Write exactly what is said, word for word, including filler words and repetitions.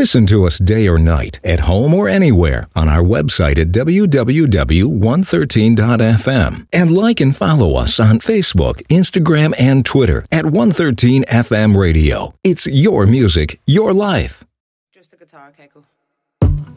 Listen to us day or night, at home or anywhere, on our website at w w w dot one thirteen dot f m. And like and follow us on Facebook, Instagram, and Twitter at one thirteen F M Radio. It's your music, your life. Just the guitar, okay, cool.